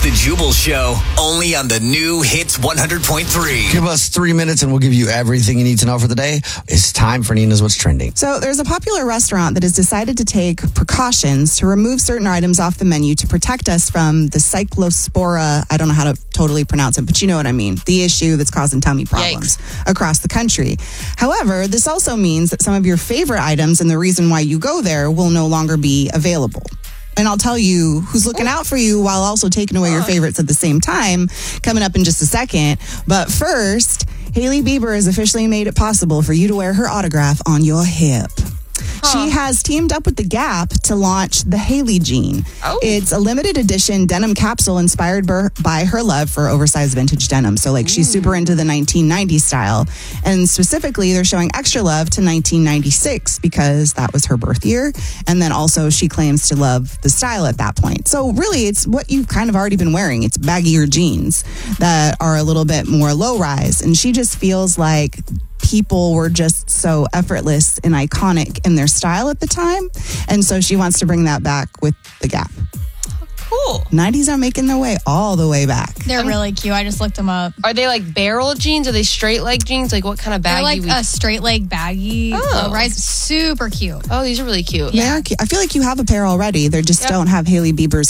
The Jubal Show, only on the new Hits 100.3. Give us 3 minutes and we'll give you everything you need to know for the day. It's time for Nina's What's Trending. So there's a popular restaurant that has decided to take precautions to remove certain items off the menu to protect us from the cyclospora. I don't know how to totally pronounce it, but you know what I mean. The issue that's causing tummy problems across the country. However, this also means that some of your favorite items and the reason why you go there will no longer be available. And I'll tell you who's looking out for you while also taking away your favorites at the same time, coming up in just a second. But first, Hailey Bieber has officially made it possible for you to wear her autograph on your hip. She has teamed up with The Gap to launch the Hailey Jean. It's a limited edition denim capsule inspired by her love for oversized vintage denim. So she's super into the 1990s style. And specifically, they're showing extra love to 1996 because that was her birth year. And then also she claims to love the style at that point. So really, it's what you've kind of already been wearing. It's baggier jeans that are a little bit more low rise. And she just feels like people were just so effortless and iconic in their style at the time. And so she wants to bring that back with The Gap. Cool. 90s are making their way all the way back. They're really cute. I just looked them up. Are they like barrel jeans? Are they straight leg jeans? Like what kind of baggy? They're like a straight leg baggy low rise. Super cute. Oh, these are really cute. They are cute. I feel like you have a pair already. They just don't have Hailey Bieber's.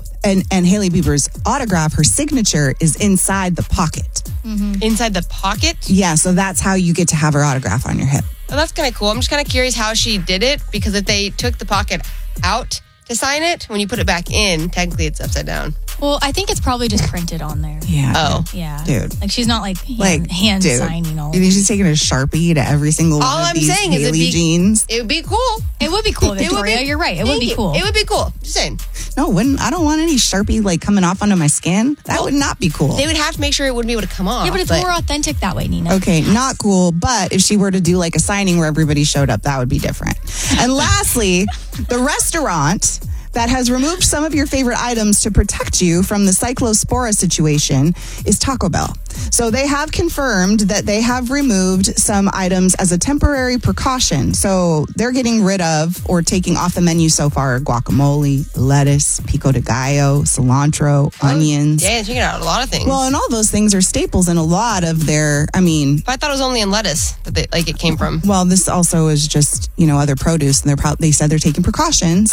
And Hailey Bieber's autograph, her signature is inside the pocket. Mm-hmm. Inside the pocket? Yeah, so that's how you get to have her autograph on your hip. Oh, that's kind of cool. I'm just kind of curious how she did it, because if they took the pocket out to sign it, when you put it back in, technically it's upside down. Well, I think it's probably just printed on there. Yeah. Oh. Yeah. Dude. Like she's not hand signing all. You think she's taking a Sharpie to every single one of these Hailey jeans? It would be cool. It would be cool, Victoria. You're right. It would be cool. It would be cool. Just saying. No, I don't want any Sharpie coming off onto my skin. That would not be cool. They would have to make sure it wouldn't be able to come off. Yeah, but it's more authentic that way, Nina. Okay, not cool. But if she were to do a signing where everybody showed up, that would be different. And lastly, the restaurant that has removed some of your favorite items to protect you from the cyclospora situation is Taco Bell. So they have confirmed that they have removed some items as a temporary precaution. So they're getting rid of or taking off the menu so far guacamole, lettuce, pico de gallo, cilantro, onions. Yeah, taking out a lot of things. Well, and all those things are staples in a lot of their, But I thought it was only in lettuce that it came from. Well, this also is just, other produce, and they said they're taking precautions.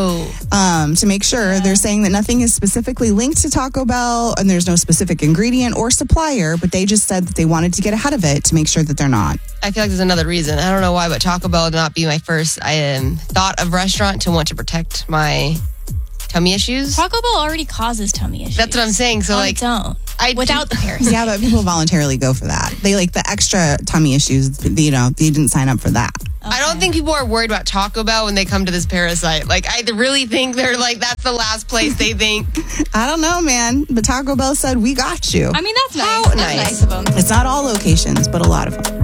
To make sure. They're saying that nothing is specifically linked to Taco Bell and there's no specific ingredient or supplier, but they just said that they wanted to get ahead of it to make sure that they're not. I feel like there's another reason. I don't know why, but Taco Bell would not be my first thought of restaurant to want to protect my tummy issues. Taco Bell already causes tummy issues. That's what I'm saying. So its own. Without the parasite. Yeah, but people voluntarily go for that. They like the extra tummy issues, they didn't sign up for that. Okay. I don't think people are worried about Taco Bell when they come to this parasite. I really think they're that's the last place they think. I don't know, man. But Taco Bell said, we got you. That's nice. That's nice of them. It's not all locations, but a lot of them.